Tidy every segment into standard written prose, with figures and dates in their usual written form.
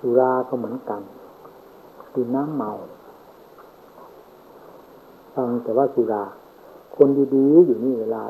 สุราก็เหมือนกันคือน้ำเมาฟังแต่ว่าสุราคนดีๆอยู่นี่เวลา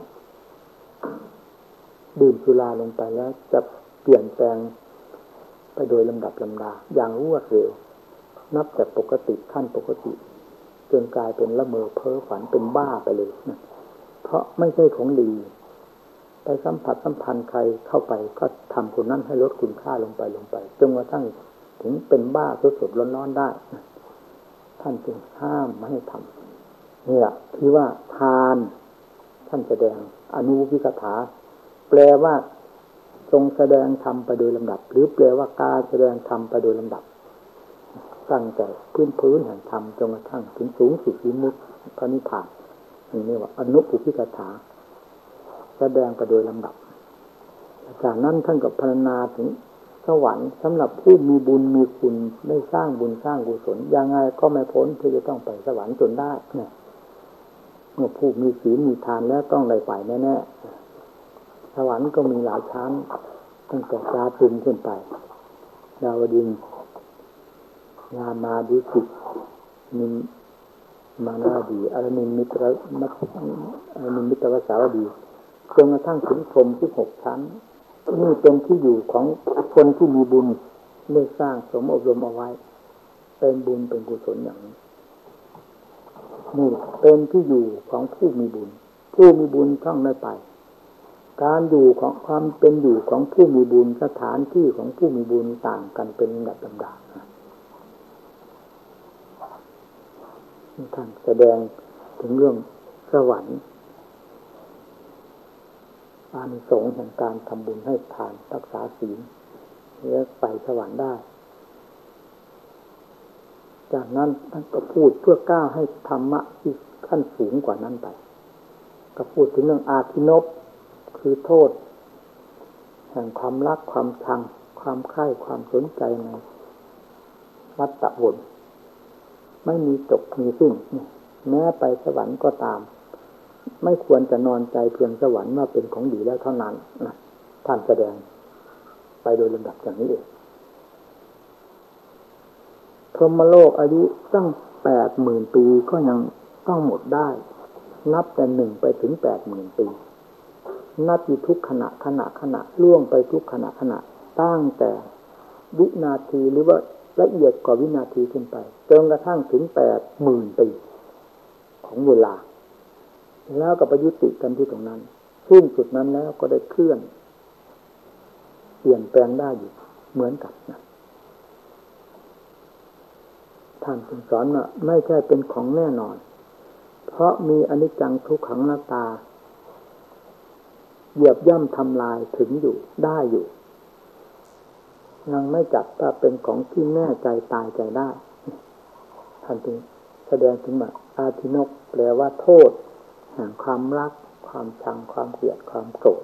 ดื่มสุราลงไปแล้วจะเปลี่ยนแปลงไปโดยลำดับลำดาอย่างรวดเร็วนับจากปกติขั้นปกติจนกลายเป็นละเมอเพ้อฝันเป็นบ้าไปเลยนะเพราะไม่ใช่ของดีไปสัมผัสสัมพันธ์ใครเข้าไปก็ทำคนนั้นให้ลดคุณค่าลงไปจนกระทั่งถึงเป็นบ้าสดๆร้อนๆได้ท่านจึงห้ามไม่ให้ทำนี่แหละที่ว่าทานท่านแสดงอนุวิกถาแปลว่าทรงแสดงธรรมไปโดยลำดับหรือแปลว่าการแสดงธรรมไปโดยลำดับตั้งแต่พื้นแห่งธรรมจนกระทั่งถึงสูงสุดวิมุตติพระนิพพานนี่ว่าอนุปุพิกถาแสดงไปโดยลำดับจากนั้นท่านก็พรรณนาถึงสวรรค์สำหรับผู้มีบุญมีคุณได้สร้างบุญสร้างกุศลยังไงก็ไม่พ้นที่จะต้องไปสวรรค์จนได้เนี่ยเมื่อผู้มีศีลมีทานแล้วต้องได้ไปแน่ๆสวรรค์ก็มีหลายชั้นตั้งแต่จาตุมขึ้นไปดาวดึงส์งามาดุสิตนิมมานาดีอรนิมิตรวสาวดีจนกระทั่งถึงพรหม16 ชั้นนี่เป็นที่อยู่ของคนที่มีบุญได้สร้างสมอบรมเอาไว้เป็นบุญเป็นกุศลอย่างนี้นี่เป็นที่อยู่ของผู้มีบุญต้องได้ไปการอยู่ของความเป็นอยู่ของผู้มีบุญสถานที่ของผู้มีบุญต่างกันเป็นลำดับลำดาท่านแสดงถึงเรื่องสวรรค์อานิสงส์แห่งการทำบุญให้ทานรักษาศีลและไปสวรรค์ได้จากนั้นท่านก็พูดเพื่อก้าวให้ธรรมะที่ขั้นสูงกว่านั้นไปก็พูดถึงเรื่องอาทินพคือโทษแห่งความรักความชังความใคร่ความสนใจในวัฏฏะวนไม่มีจบมีสิ้นแม้ไปสวรรค์ก็ตามไม่ควรจะนอนใจเพียงสวรรค์ว่าเป็นของดีแล้วเท่านั้นนะท่านแสดงไปโดยลำดับอย่างนี้เองพรหมโลกอายุตั้ง 80,000 ปีก็ยังต้องหมดได้นับแต่1ไปถึง 80,000 ปีนับอยู่ทุกขณะล่วงไปทุกขณะตั้งแต่วินาทีหรือว่าละเอียดกว่าวินาทีขึ้นไปจนกระทั่งถึง 80,000 ปีของเวลาแล้วก็ไปยุติกันที่ตรงนั้นซึ่งจุดนั้นแล้วก็ได้เคลื่อนเปลี่ยนแปลงได้อยู่เหมือนกันนะท่านจึงสอนว่าไม่ใช่เป็นของแน่นอนเพราะมีอนิจจังทุกขังอนัตตาเหยียบย่ำทำลายถึงอยู่ได้อยู่ยังไม่จับว่าเป็นของที่แน่ใจตายใจได้ท่านจึงแสดงถึงว่าอาทินกแปลว่าโทษแห่งความรักความชังความเกลียดความโกรธ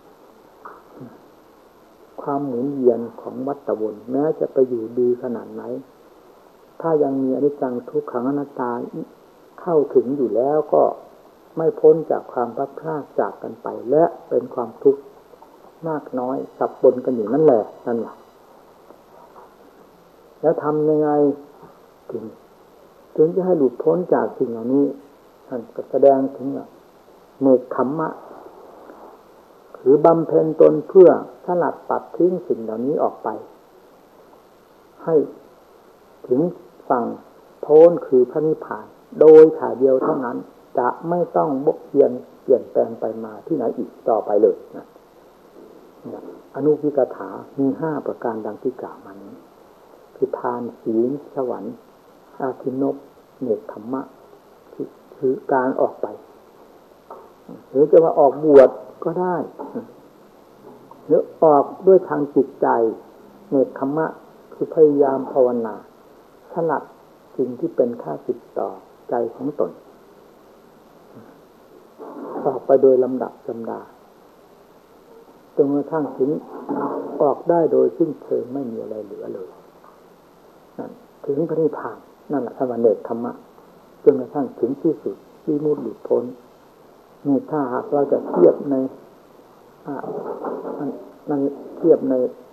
ความหมุนเวียนของวัฏวนแม้จะไปอยู่ดีขนาดไหนถ้ายังมีอนิจจังทุกขังอนัตตาเข้าถึงอยู่แล้วก็ไม่พ้นจากความพลัดพรากจากกันไปและเป็นความทุกข์มากน้อยสับปนกันอยู่นั่นแหละแล้วทำยังไงถึงจะให้หลุดพ้นจากสิ่งเหล่านี้ท่านก็แสดงถึงเนกขัมมะหรือบำเพ็ญตนเพื่อสลัดตัดทิ้งสิ่งเหล่านี้ออกไปให้ถึงฝั่งโพ้นคือพระนิพพานโดยถ่ายเดียวเท่านั้นจะไม่ต้องบกเปลี่ยนแปลงไปมาที่ไหนอีกต่อไปเลยนะอนุวิกถามี5ประการดังที่กล่าวมานี้คือทานศีลสวรรค์อาทินพเนกขัมมะคือการออกไปหรือจะว่าออกบวชก็ได้หรือออกด้วยทางจิตใจเนกขัมมะคือพยายามภาวนาสลัดสิ่งที่เป็นข้าศึกต่อใจของตนออกไปโดยลำดับลำดาจนกระทั่งถึงออกได้โดยสิ้นเชิงไม่มีอะไรเหลือเลยถึงพระนิพพานนั่นแหละธรรมเนกขัมมะจนกระทั่งถึงที่สุดที่มุดหลุดพ้นนี่ถ้าหากเราจะเทียบใน